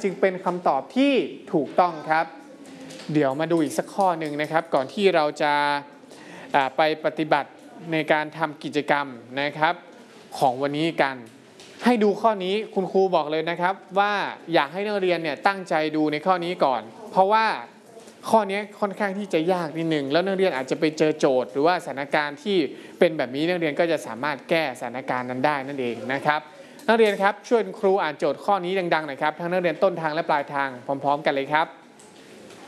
จึงเป็นคำตอบที่ถูกต้องครับเดี๋ยวมาดูอีกสักข้อหนึ่งนะครับก่อนที่เราจะไปปฏิบัติในการทำกิจกรรมนะครับของวันนี้กันให้ดูข้อนี้คุณครูบอกเลยนะครับว่าอยากให้นักเรียนเนี่ยตั้งใจดูในข้อนี้ก่อนเพราะว่าข้อนี้ค่อนข้างที่จะยากนิดนึงแล้วนักเรียนอาจจะไปเจอโจทย์หรือว่าสถานการณ์ที่เป็นแบบนี้นักเรียนก็จะสามารถแก้สถานการณ์นั้นได้นั่นเองนะครับนักเรียนครับช่วยครูอ่านโจทย์ข้อนี้ดังๆหน่อยครับทั้งนักเรียนต้นทางและปลายทางพร้อมๆกันเลยครับ